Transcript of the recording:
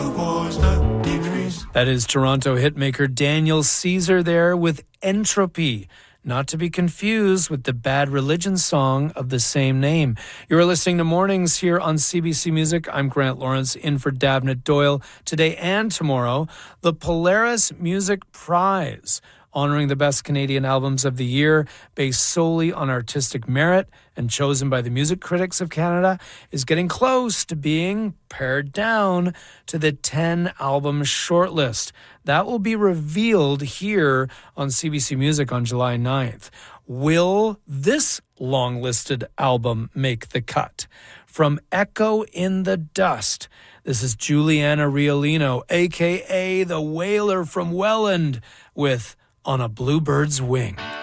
towards the decrease. That is Toronto hitmaker Daniel Caesar there with Entropy, not to be confused with the Bad Religion song of the same name. You're listening to Mornings here on CBC Music. I'm Grant Lawrence, in for Davnit Doyle. Today and tomorrow, the Polaris Music Prize, honoring the best Canadian albums of the year based solely on artistic merit and chosen by the Music Critics of Canada, is getting close to being pared down to the 10-album shortlist. That will be revealed here on CBC Music on July 9th. Will this long-listed album make the cut? From Echo in the Dust, this is Juliana Riolino, a.k.a. the Wailer from Welland, with On a Bluebird's Wing.